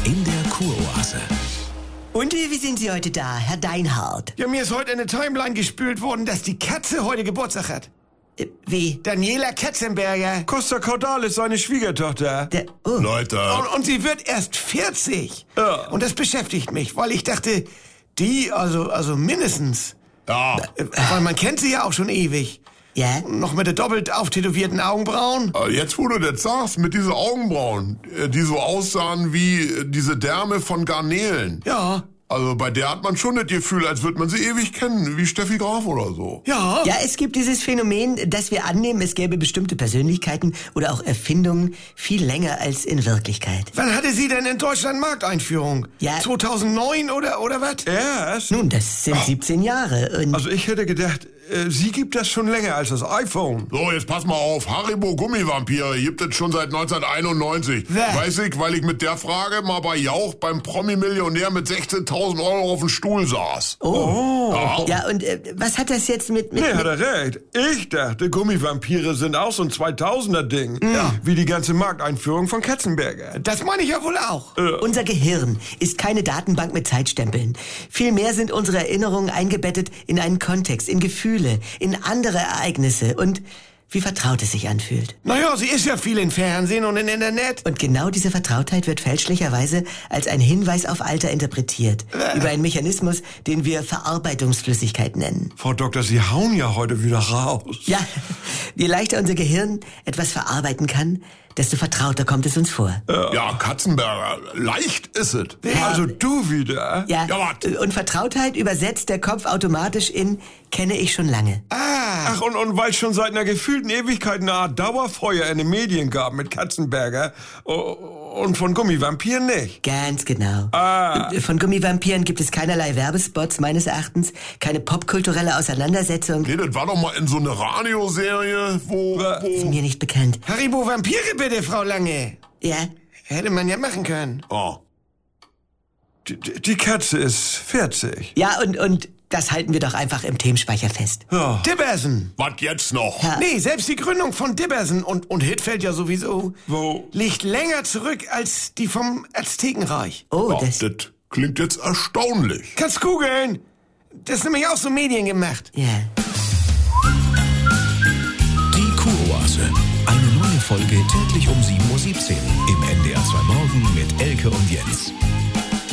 in der Kuroase. Und wie sind Sie heute da, Herr Deinhardt? Ja, mir ist heute eine Timeline gespült worden, dass die Katze heute Geburtstag hat. Wie? Daniela Katzenberger. Costa Caudal ist seine Schwiegertochter. Leute. Und sie wird erst 40. Ja. Und das beschäftigt mich, weil ich dachte, also mindestens. Ja. Weil man kennt sie ja auch schon ewig. Ja? Noch mit der doppelt auftätowierten Augenbrauen. Jetzt, wo du das sagst, mit diesen Augenbrauen, die so aussahen wie diese Därme von Garnelen. Ja. Also bei der hat man schon das Gefühl, als würde man sie ewig kennen, wie Steffi Graf oder so. Ja. Ja, es gibt dieses Phänomen, dass wir annehmen, es gäbe bestimmte Persönlichkeiten oder auch Erfindungen viel länger als in Wirklichkeit. Wann hatte sie denn in Deutschland Markteinführung? Ja. 2009 oder was? Erst? Nun, das sind 17 Jahre und... Also ich hätte gedacht, sie gibt das schon länger als das iPhone. So, jetzt pass mal auf. Haribo Gummivampire gibt es schon seit 1991. Wer? Weiß ich, weil ich mit der Frage mal bei Jauch beim Promi-Millionär mit 16.000 Euro auf dem Stuhl saß. Oh. Ja, und was hat das jetzt mit... Nee, hat er recht. Ich dachte, Gummivampire sind auch so ein 2000er-Ding. Ja. Wie die ganze Markteinführung von Katzenberger. Das meine ich ja wohl auch. Unser Gehirn ist keine Datenbank mit Zeitstempeln. Vielmehr sind unsere Erinnerungen eingebettet in einen Kontext, in Gefühle, in andere Ereignisse und wie vertraut es sich anfühlt. Naja, sie ist ja viel im Fernsehen und im Internet. Und genau diese Vertrautheit wird fälschlicherweise als ein Hinweis auf Alter interpretiert. Über einen Mechanismus, den wir Verarbeitungsflüssigkeit nennen. Frau Doktor, Sie hauen ja heute wieder raus. Ja, je leichter unser Gehirn etwas verarbeiten kann, desto vertrauter kommt es uns vor. Ja, Katzenberger, leicht ist es. Also du wieder? Ja, Ja, wat? und Vertrautheit übersetzt der Kopf automatisch in kenne ich schon lange. Ach, und weil es schon seit einer gefühlten Ewigkeit eine Art Dauerfeuer in den Medien gab mit Katzenberger und von Gummivampiren nicht. Ganz genau. Von Gummivampiren gibt es keinerlei Werbespots meines Erachtens, keine popkulturelle Auseinandersetzung. Nee, das war doch mal in so einer Radioserie, wo... Ist mir nicht bekannt. Haribo Vampire bitte, Frau Lange. Ja? Hätte man ja machen können. Oh. Die Katze ist 40. Ja, und das halten wir doch einfach im Themenspeicher fest. Ja. Dibbersen. Was jetzt noch? Ja. Nee, selbst die Gründung von Dibbersen und Hitfeld ja sowieso Wo? liegt länger zurück als die vom Aztekenreich. Oh, Ja, das... das klingt jetzt erstaunlich. Kannst googeln. Das ist nämlich auch so Medien gemacht. Ja. Die Kuroase. Eine neue Folge täglich um 7:17 Uhr im NDR 2 Morgen mit Elke und Jens.